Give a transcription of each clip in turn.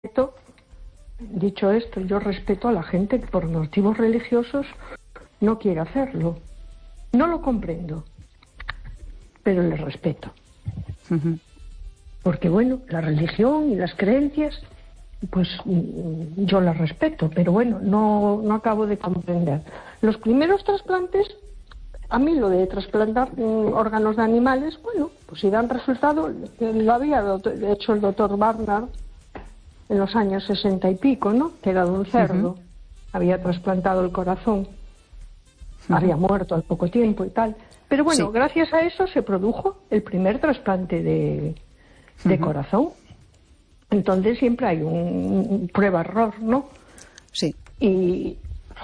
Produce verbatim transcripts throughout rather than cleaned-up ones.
respeto, dicho esto, yo respeto a la gente que por motivos religiosos no quiere hacerlo. No lo comprendo, pero le respeto. Uh-huh. Porque bueno, la religión y las creencias, pues yo las respeto, pero bueno, no, no acabo de comprender. Los primeros trasplantes, a mí lo de trasplantar mm, órganos de animales, bueno, pues si dan resultado, lo había hecho el doctor Barnard en los años sesenta y pico, ¿no? Que era de un cerdo, uh-huh. había trasplantado el corazón, uh-huh. había muerto al poco tiempo y tal. Pero bueno, sí. gracias a eso se produjo el primer trasplante de, de uh-huh. corazón. Entonces siempre hay un, un prueba-error, ¿no? Sí. Y,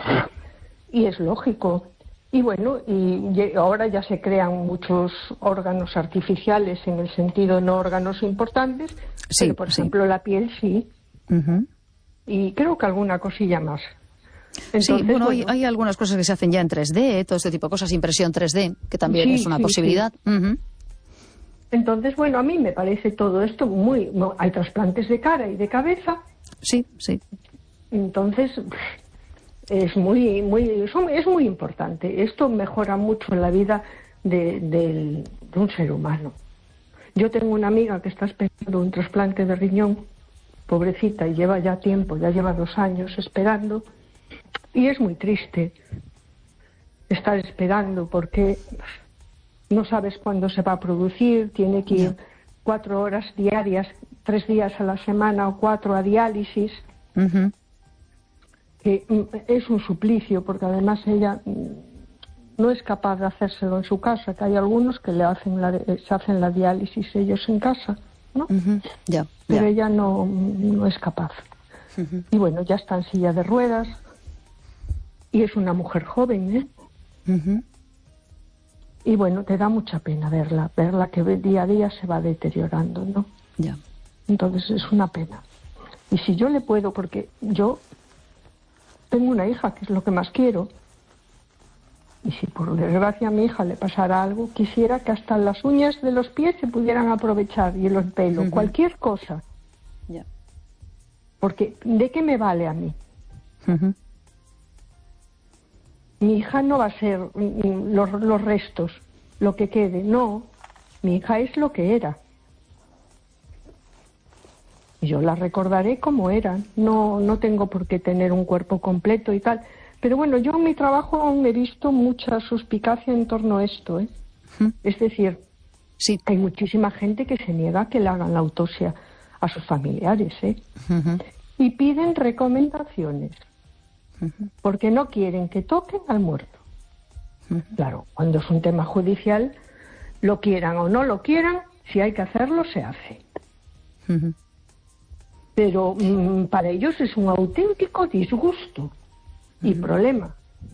y es lógico. Y bueno, y ahora ya se crean muchos órganos artificiales en el sentido no órganos importantes, sí, pero por sí. ejemplo la piel sí. Uh-huh. Y creo que alguna cosilla más. Entonces, sí, bueno, bueno. Hay, hay algunas cosas que se hacen ya en tres D, todo este tipo de cosas, impresión tres D, que también sí, es una sí, posibilidad. Sí. Uh-huh. Entonces, bueno, a mí me parece todo esto muy... Hay trasplantes de cara y de cabeza. Sí, sí. Entonces, es muy, muy, es muy importante. Esto mejora mucho la vida de, de, de un ser humano. Yo tengo una amiga que está esperando un trasplante de riñón, pobrecita, y lleva ya tiempo, ya lleva dos años esperando, y es muy triste estar esperando porque no sabes cuándo se va a producir, tiene que ir cuatro horas diarias, tres días a la semana o cuatro a diálisis, uh-huh. que es un suplicio porque además ella no es capaz de hacérselo en su casa, que hay algunos que le hacen la, se hacen la diálisis ellos en casa, ¿no? Uh-huh. Yeah, pero yeah. ella no, no es capaz. Uh-huh. Y bueno, ya está en silla de ruedas y es una mujer joven, ¿eh? Uh-huh. Y bueno, te da mucha pena verla, verla que día a día se va deteriorando, ¿no? Ya. Yeah. Entonces es una pena. Y si yo le puedo, porque yo tengo una hija, que es lo que más quiero, y si por desgracia a mi hija le pasara algo, quisiera que hasta las uñas de los pies se pudieran aprovechar, y el pelo, uh-huh. cualquier cosa. Ya. Yeah. Porque, ¿de qué me vale a mí? Uh-huh. Mi hija no va a ser los, los restos, lo que quede, no. Mi hija es lo que era. Yo la recordaré como era. No, no tengo por qué tener un cuerpo completo y tal. Pero bueno, yo en mi trabajo aún he visto mucha suspicacia en torno a esto, ¿eh? Uh-huh. Es decir, sí. hay muchísima gente que se niega a que le hagan la autopsia a sus familiares, ¿eh? Uh-huh. Y piden recomendaciones. Uh-huh. Porque no quieren que toquen al muerto. Uh-huh. Claro, cuando es un tema judicial, lo quieran o no lo quieran, si hay que hacerlo, se hace. Uh-huh. Pero mmm, para ellos es un auténtico disgusto uh-huh. y problema.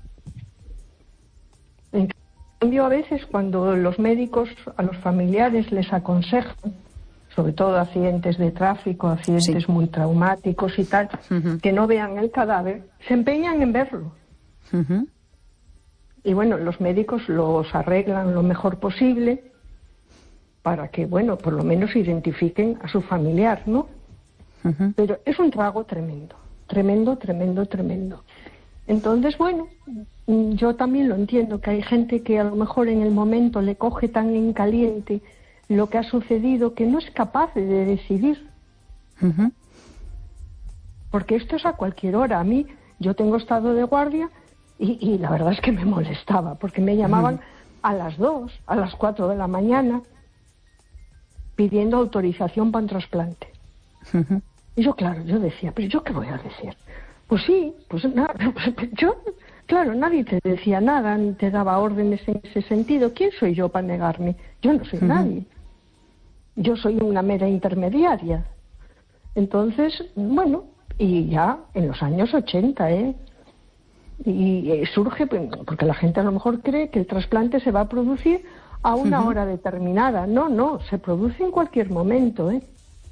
En cambio, a veces cuando los médicos a los familiares les aconsejan, sobre todo accidentes de tráfico, accidentes sí. muy traumáticos y tal, uh-huh. que no vean el cadáver, se empeñan en verlo. Uh-huh. Y bueno, los médicos los arreglan lo mejor posible para que, bueno, por lo menos identifiquen a su familiar, ¿no? Uh-huh. Pero es un trago tremendo, tremendo, tremendo, tremendo. Entonces, bueno, yo también lo entiendo, que hay gente que a lo mejor en el momento le coge tan en caliente lo que ha sucedido que no es capaz de decidir. Uh-huh. Porque esto es a cualquier hora. A mí, yo tengo estado de guardia y, y la verdad es que me molestaba, porque me llamaban uh-huh. a las dos, a las cuatro de la mañana, pidiendo autorización para un trasplante. Uh-huh. Y yo, claro, yo decía, ¿pero yo qué voy a decir? Pues sí, pues nada, yo, claro, nadie te decía nada, ni te daba órdenes en ese sentido. ¿Quién soy yo para negarme? Yo no soy uh-huh. nadie. Yo soy una mera intermediaria. Entonces, bueno, y ya en los años ochenta, ¿eh? Y eh, surge, porque la gente a lo mejor cree que el trasplante se va a producir a una uh-huh. hora determinada. No, no, se produce en cualquier momento, ¿eh?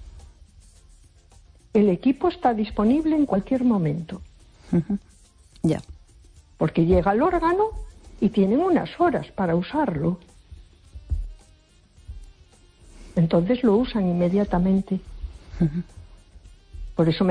El equipo está disponible en cualquier momento. Uh-huh. Ya. Yeah. Porque llega el órgano y tienen unas horas para usarlo. Entonces lo usan inmediatamente. Uh-huh. Por eso me